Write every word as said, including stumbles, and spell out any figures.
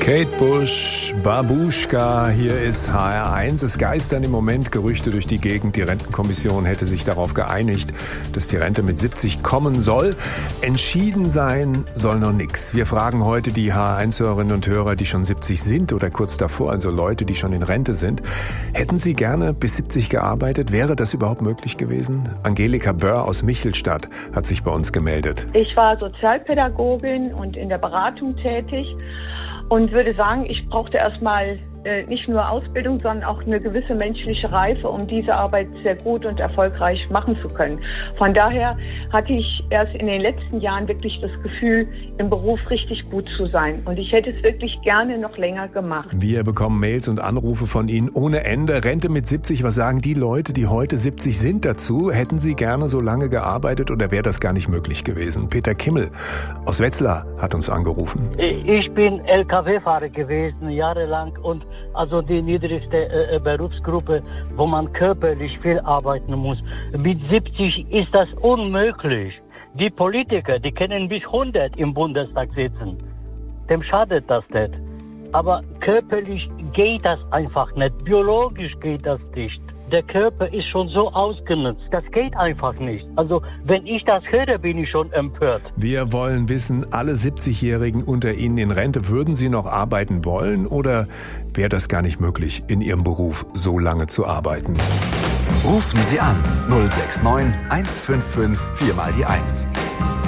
Kate Bush, Babuschka, hier ist H R eins. Es geistern im Moment Gerüchte durch die Gegend. Die Rentenkommission hätte sich darauf geeinigt, dass die Rente mit siebzig kommen soll. Entschieden sein soll noch nichts. Wir fragen heute die H R eins-Hörerinnen und Hörer, die schon siebzig sind oder kurz davor, also Leute, die schon in Rente sind. Hätten Sie gerne bis siebzig gearbeitet? Wäre das überhaupt möglich gewesen? Angelika Böhr aus Michelstadt hat sich bei uns gemeldet. Ich war Sozialpädagogin und in der Beratung tätig. Und würde sagen, ich brauchte erstmal äh, nicht nur Ausbildung, sondern auch eine gewisse menschliche Reife, um diese Arbeit sehr gut und erfolgreich machen zu können. Von daher hatte ich erst in den letzten Jahren wirklich das Gefühl, im Beruf richtig gut zu sein. Und ich hätte es wirklich gerne noch länger gemacht. Wir bekommen Mails und Anrufe von Ihnen ohne Ende. Rente mit siebzig, was sagen die Leute, die heute siebzig sind dazu? Hätten Sie gerne so lange gearbeitet oder wäre das gar nicht möglich gewesen? Peter Kimmel aus Wetzlar hat uns angerufen. Ich bin L K W-Fahrer gewesen, jahrelang, und also die niedrigste äh, Berufsgruppe, wo man körperlich viel arbeiten muss. Mit siebzig ist das unmöglich. Die Politiker, die können bis hundert im Bundestag sitzen. Dem schadet das nicht. Aber körperlich geht das einfach nicht. Biologisch geht das nicht. Der Körper ist schon so ausgenutzt. Das geht einfach nicht. Also, wenn ich das höre, bin ich schon empört. Wir wollen wissen, alle siebzigjährigen unter Ihnen in Rente, würden Sie noch arbeiten wollen oder wäre das gar nicht möglich, in Ihrem Beruf so lange zu arbeiten? Rufen Sie an null sechs neun eins fünf fünf vier mal die eins.